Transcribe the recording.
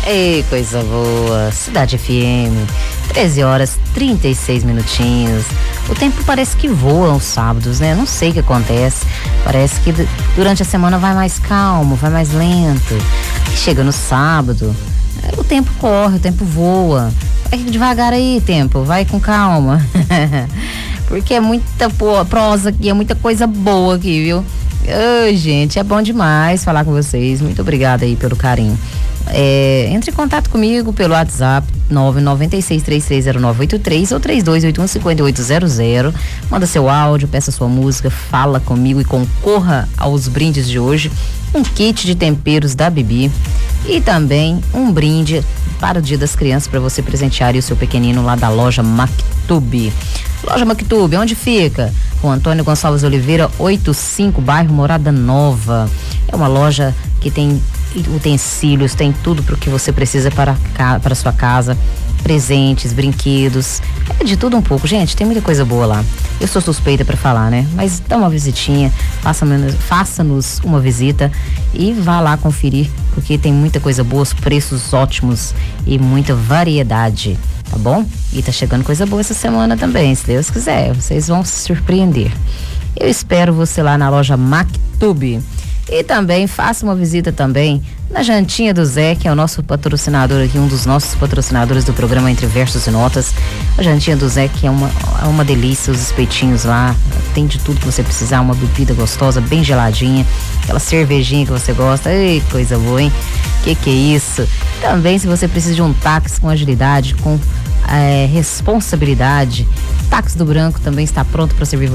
Ei, coisa boa. Cidade FM, 13 horas 36 minutinhos. O tempo parece que voa aos sábados, né? Não sei o que acontece. Parece que durante a semana vai mais calmo, vai mais lento. E chega no sábado, o tempo corre, o tempo voa. Vai devagar aí, tempo, vai com calma. Porque é muita prosa aqui, é muita coisa boa aqui, viu? Ô, gente, é bom demais falar com vocês. Muito obrigada aí pelo carinho. Entre em contato comigo pelo WhatsApp 996330983 ou 3281-5800. Manda seu áudio, peça sua música, fala comigo e concorra aos brindes de hoje. Um kit de temperos da Bibi e também um brinde para o Dia das Crianças para você presentear o seu pequenino lá da loja Mactub. Loja Mactub, onde fica? Com Antônio Gonçalves Oliveira, 85, bairro Morada Nova. É uma loja que tem utensílios, tem tudo para o que você precisa para sua casa, presentes, brinquedos, de tudo um pouco, gente, tem muita coisa boa lá. Eu sou suspeita para falar, né? Mas dá uma visitinha, faça-nos uma visita e vá lá conferir, porque tem muita coisa boa, os preços ótimos e muita variedade, tá bom? E tá chegando coisa boa essa semana também, se Deus quiser, vocês vão se surpreender. Eu espero você lá na loja Mactub. E também faça uma visita também na Jantinha do Zé, que é o nosso patrocinador aqui, um dos nossos patrocinadores do programa Entre Versos e Notas. A Jantinha do Zé, que é uma delícia, os espetinhos lá, tem de tudo que você precisar, uma bebida gostosa, bem geladinha, aquela cervejinha que você gosta. Ei, coisa boa, hein? Que é isso? Também, se você precisa de um táxi com agilidade, com responsabilidade, Táxi do Branco também está pronto para servir você.